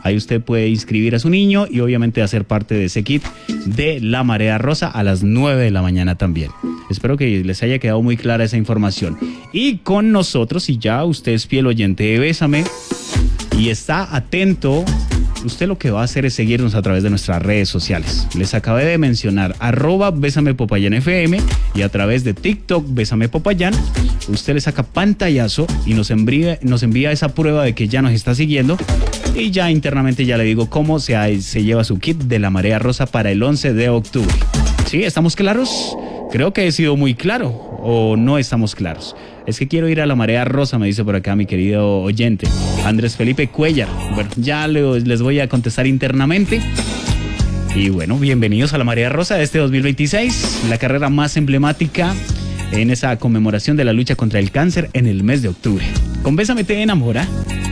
Ahí usted puede inscribir a su niño y obviamente hacer parte de ese kit de la Marea Rosa a las 9 de la mañana también. Espero que les haya quedado muy clara esa información. Y con nosotros, si ya usted es fiel oyente de Bésame y está atento, usted lo que va a hacer es seguirnos a través de nuestras redes sociales. Les acabé de mencionar @BésamePopayánFM y a través de TikTok Bésame Popayán. Usted le saca pantallazo y nos envía esa prueba de que ya nos está siguiendo. Y ya internamente ya le digo cómo se lleva su kit de la Marea Rosa para el 11 de octubre. ¿Sí? ¿Estamos claros? Creo que he sido muy claro, o no estamos claros. Es que quiero ir a la Marea Rosa, me dice por acá mi querido oyente, Andrés Felipe Cuellar. Bueno, ya les voy a contestar internamente. Y bueno, bienvenidos a la Marea Rosa de este 2026, la carrera más emblemática en esa conmemoración de la lucha contra el cáncer en el mes de octubre. Con Bésame te enamora.